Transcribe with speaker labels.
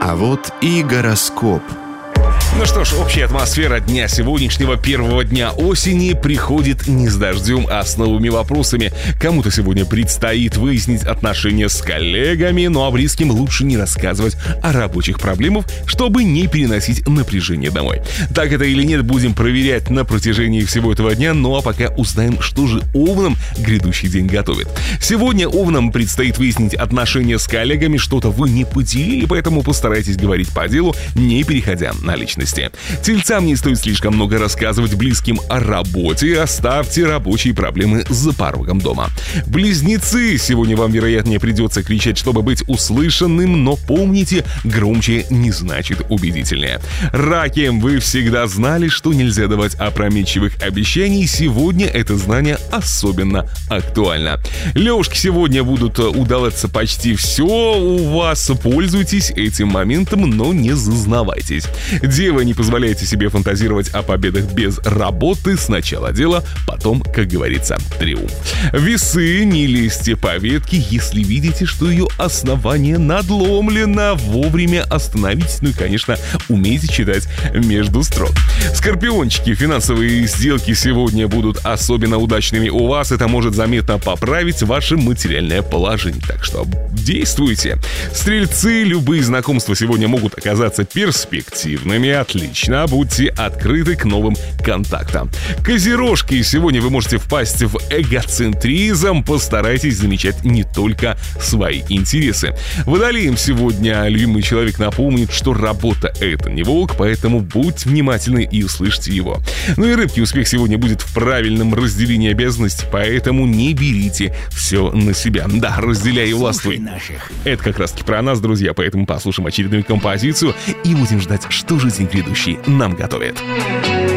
Speaker 1: А вот и гороскоп.
Speaker 2: Ну что ж, общая атмосфера дня сегодняшнего, первого дня осени, приходит не с дождем, а с новыми вопросами. Кому-то сегодня предстоит выяснить отношения с коллегами, ну а близким лучше не рассказывать о рабочих проблемах, чтобы не переносить напряжение домой. Так это или нет, будем проверять на протяжении всего этого дня, ну а пока узнаем, что же овнам грядущий день готовит. Сегодня овнам предстоит выяснить отношения с коллегами, что-то вы не поделили, поэтому постарайтесь говорить по делу, не переходя на личность. Тельцам не стоит слишком много рассказывать близким о работе, оставьте рабочие проблемы за порогом дома. Близнецы, сегодня вам, вероятнее, придется кричать, чтобы быть услышанным, но помните, громче не значит убедительнее. Раки, вы всегда знали, что нельзя давать опрометчивых обещаний, сегодня это знание особенно актуально. Лёшки, сегодня будут удаваться почти все у вас, пользуйтесь этим моментом, но не зазнавайтесь. Девы, не позволяйте себе фантазировать о победах без работы. Сначала дело, потом, как говорится, триумф. Весы, не лезьте по ветке, если видите, что ее основание надломлено. Вовремя остановитесь, ну и, конечно, умейте читать между строк. Скорпиончики, финансовые сделки сегодня будут особенно удачными у вас. Это может заметно поправить ваше материальное положение, так что действуйте. Стрельцы, любые знакомства сегодня могут оказаться перспективными. Отлично, будьте открыты к новым контактам. Козерожки, сегодня вы можете впасть в эгоцентризм, постарайтесь замечать не только свои интересы. Водолеям сегодня любимый человек напомнит, что работа — это не волк, поэтому будьте внимательны и услышьте его. Ну и рыбки, успех сегодня будет в правильном разделении обязанностей, поэтому не берите все на себя. Да, разделяй и властвуй. Это как раз таки про нас, друзья, поэтому послушаем очередную композицию и будем ждать, что же день грядущий нам готовит.